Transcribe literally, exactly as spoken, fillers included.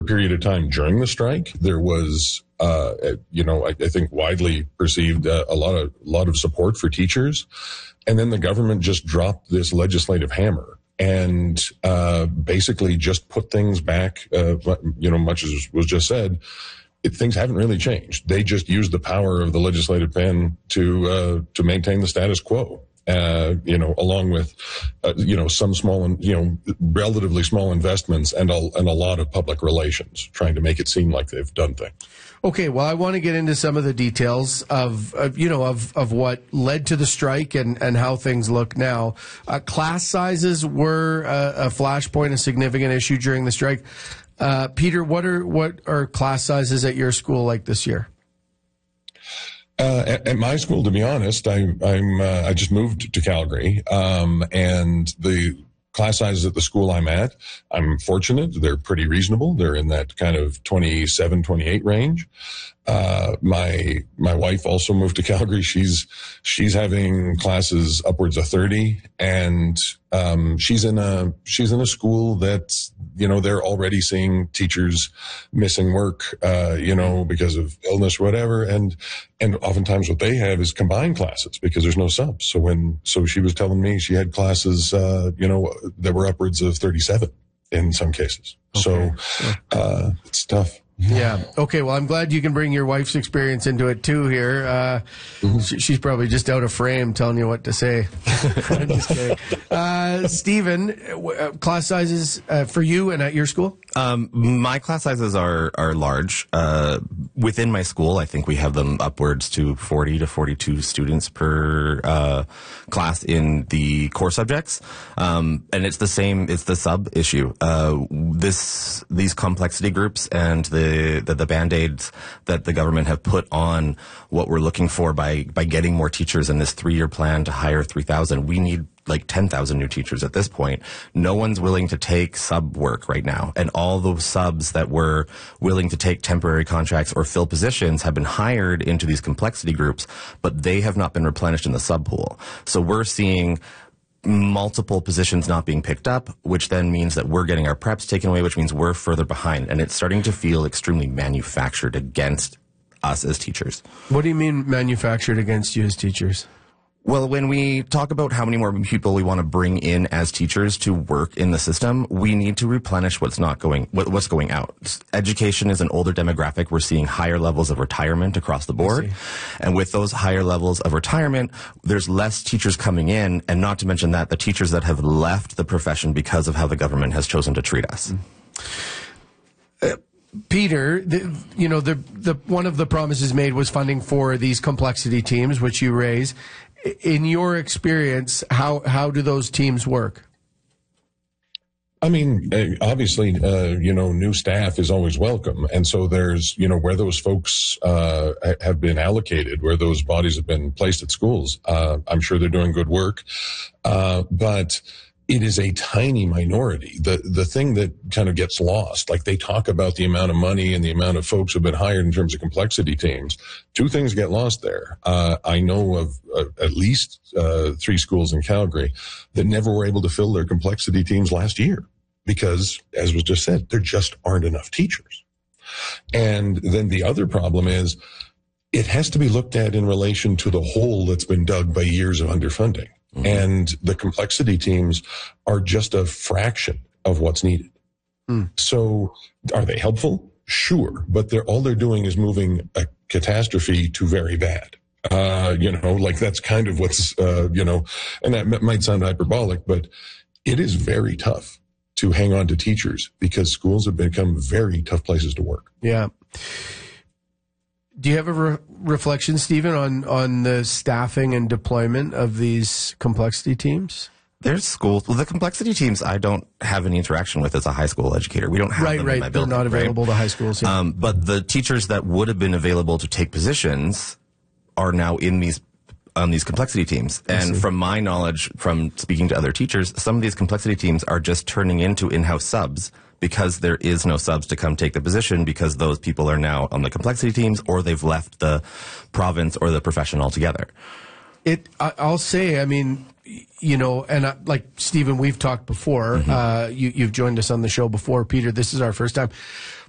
period of time during the strike, there was, uh, you know, I, I think widely perceived uh, a lot of, lot of support for teachers. And then the government just dropped this legislative hammer and, uh, basically just put things back, uh, you know, much as was just said, it, things haven't really changed. They just used the power of the legislative pen to, uh, to maintain the status quo. Uh, you know, along with, uh, you know, some small and, you know, relatively small investments and a, and a lot of public relations trying to make it seem like they've done things. Okay, well, I want to get into some of the details of, of you know, of, of what led to the strike and, and how things look now. Uh, class sizes were a, a flashpoint, a significant issue during the strike. Uh, Peter, what are what are class sizes at your school like this year? Uh, at, at my school, to be honest, I, I'm uh, I just moved to Calgary, um, and the class sizes at the school I'm at, I'm fortunate. They're pretty reasonable. They're in that kind of twenty-seven, twenty-eight range. Uh, my, my wife also moved to Calgary. She's, she's having classes upwards of thirty, and, um, she's in a, she's in a school that's, you know, they're already seeing teachers missing work, uh, you know, because of illness or whatever. And, and oftentimes what they have is combined classes because there's no subs. So when, so she was telling me she had classes, uh, you know, that were upwards of thirty-seven in some cases. Okay. So, uh, it's tough. Yeah. Okay. Well, I'm glad you can bring your wife's experience into it too here. Uh, mm-hmm. she, she's probably just out of frame telling you what to say. I'm just kidding. Uh, Stephen, uh, class sizes uh, for you and at your school? Um, my class sizes are, are large. Uh, within my school, I think we have them upwards to forty to forty-two students per, uh, class in the core subjects. Um, and it's the same, it's the sub issue. Uh, this, these complexity groups and the, the, the Band-Aids that the government have put on what we're looking for by, by getting more teachers in this three-year plan to hire three thousand. We need like ten thousand new teachers at this point. No one's willing to take sub work right now. And all those subs that were willing to take temporary contracts or fill positions have been hired into these complexity groups, but they have not been replenished in the sub pool. So we're seeing multiple positions not being picked up, which then means that we're getting our preps taken away, which means we're further behind. And it's starting to feel extremely manufactured against us as teachers. What do you mean manufactured against you as teachers? Well, when we talk about how many more people we want to bring in as teachers to work in the system, we need to replenish what's not going, what's going out. Education is an older demographic. We're seeing higher levels of retirement across the board. And with those higher levels of retirement, there's less teachers coming in, and not to mention that the teachers that have left the profession because of how the government has chosen to treat us. Uh, Peter, the, you know, the, the, one of the promises made was funding for these complexity teams, which you raise. In your experience, how, how do those teams work? I mean, obviously, uh, you know, new staff is always welcome. And so there's, you know, where those folks uh, have been allocated, where those bodies have been placed at schools, uh, I'm sure they're doing good work. Uh, but it is a tiny minority. The the thing that kind of gets lost, like they talk about the amount of money and the amount of folks who've been hired in terms of complexity teams. Two things get lost there. Uh, I know of uh, at least uh, three schools in Calgary that never were able to fill their complexity teams last year because, as was just said, there just aren't enough teachers. And then the other problem is it has to be looked at in relation to the hole that's been dug by years of underfunding. Mm-hmm. And the complexity teams are just a fraction of what's needed. Mm. So are they helpful? Sure. But they're, all they're doing is moving a catastrophe to very bad. Uh, you know, like that's kind of what's, uh, you know, and that m- might sound hyperbolic, but it is very tough to hang on to teachers because schools have become very tough places to work. Yeah. Do you have a re- reflection, Stephen, on, on the staffing and deployment of these complexity teams? There's schools. Well, the complexity teams I don't have any interaction with as a high school educator. We don't have right, them right. in my building. They're not available right? to high schools. Yeah. Um, but the teachers that would have been available to take positions are now in these on these complexity teams. And from my knowledge, from speaking to other teachers, some of these complexity teams are just turning into in-house subs because there is no subs to come take the position because those people are now on the complexity teams or they've left the province or the profession altogether. It, I, I'll say, I mean, you know, and I, like Stephen, we've talked before. Mm-hmm. Uh, you, you've joined us on the show before, Peter. This is our first time.